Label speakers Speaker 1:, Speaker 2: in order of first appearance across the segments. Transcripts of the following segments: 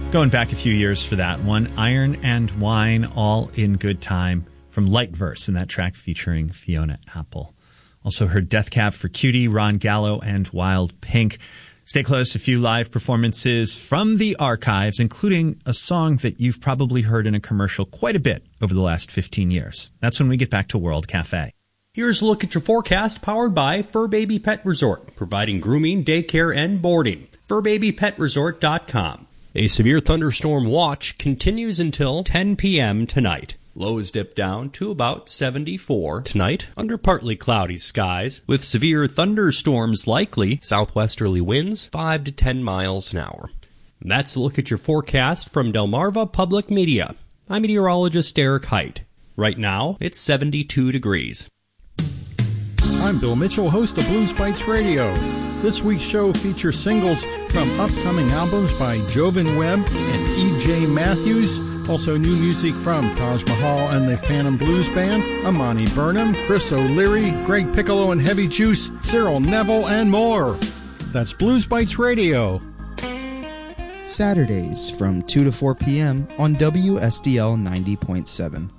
Speaker 1: Going back a few years for that one, Iron and Wine, All in Good Time, from Light Verse in that track featuring Fiona Apple. Also heard Death Cab for Cutie, Ron Gallo, and Wild Pink. Stay close, a few live performances from the archives, including a song that you've probably heard in a commercial quite a bit over the last 15 years. That's when we get back to World Cafe.
Speaker 2: Here's a look at your forecast, powered by Fur Baby Pet Resort, providing grooming, daycare, and boarding. FurBabyPetResort.com. A severe thunderstorm watch continues until 10 p.m. tonight. Lows dip down to about 74 tonight under partly cloudy skies with severe thunderstorms likely, southwesterly winds 5 to 10 miles an hour. That's a look at your forecast from Delmarva Public Media. I'm meteorologist Eric Height. Right now, it's 72 degrees.
Speaker 3: I'm Bill Mitchell, host of Blues Bites Radio. This week's show features singles from upcoming albums by Jovan Webb and E.J. Matthews. Also new music from Taj Mahal and the Phantom Blues Band, Amani Burnham, Chris O'Leary, Greg Piccolo and Heavy Juice, Cyril Neville, and more. That's Blues Bites Radio.
Speaker 4: Saturdays from 2 to 4 p.m. on WSDL 90.7.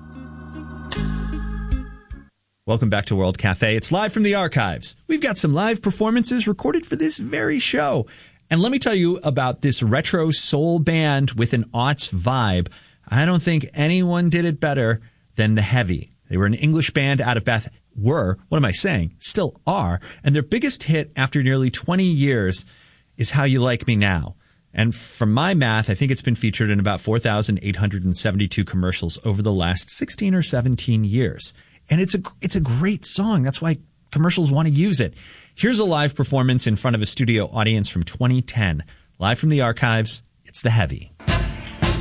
Speaker 1: Welcome back to World Cafe. It's live from the archives. We've got some live performances recorded for this very show. And let me tell you about this retro soul band with an aughts vibe. I don't think anyone did it better than The Heavy. They were an English band out of still are. And their biggest hit after nearly 20 years is How You Like Me Now. And from my math, I think it's been featured in about 4,872 commercials over the last 16 or 17 years. And it's a great song. That's why commercials want to use it. Here's a live performance in front of a studio audience from 2010. Live from the archives, it's The Heavy.